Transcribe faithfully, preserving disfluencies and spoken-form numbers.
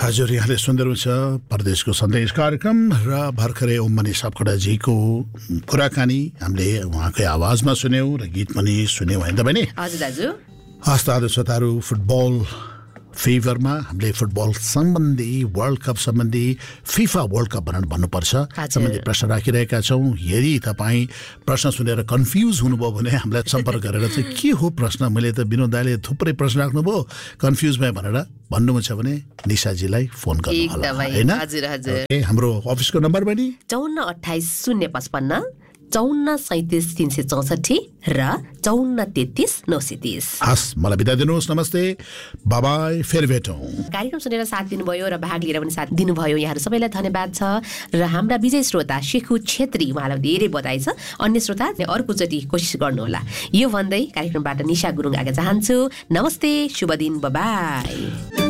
हजुर, यहाँले सुन्दै हुनुहुन्छ परदेशको सन्देश कार्यक्रम र भर्खरै ओम मणि सापकोटाजीको कुराकानी हामीले उहाँकै आवाजमा सुन्यौँ र गीत पनि सुन्यौँ होइन त बहिनी? हजुर दाजु। हस् त श्रोताहरू, फुटबल फेभरमा हामीले फुटबल सम्बन्धी, वर्ल्ड कप सम्बन्धी, फिफा वर्ल्ड कप भनेर भन्नुपर्छ सम्बन्धी प्रश्न राखिरहेका छौँ। यदि तपाईँ प्रश्न सुनेर कन्फ्युज हुनुभयो भने हामीलाई सम्पर्क गरेर चाहिँ के हो प्रश्न, मैले त विनोद दाइले थुप्रै प्रश्न राख्नुभयो, कन्फ्युज भयो भनेर भन्नुहुन्छ भने निशाजीलाई फोन गर्नु होला हैन? हजुर हजुर। हाम्रो अफिसको नम्बर पनि चौन्न अठाइस शून्य पचपन्न चौन्न सैतिस तीन सय चौसठी र चौन्न तेत्तिस नौ सय तीस। हस्, मलाई बिदा दिनुहोस्, नमस्ते, बाय बाय, फेरि भेटौँ। कार्यक्रम सुनेर साथ दिनुभयो र भाग लिएर पनि साथ दिनुभयो, यहाँहरू सबैलाई धन्यवाद छ। र हाम्रा विजय श्रोता शेखु छेत्री, उहाँलाई धेरै बधाई छ। अन्य श्रोता अर्कोचोटि कोसिस गर्नुहोला। यो भन्दै कार्यक्रमबाट निशा गुरुङ आगे चाहन्छु। नमस्ते, शुभ दिन, बाय बाय।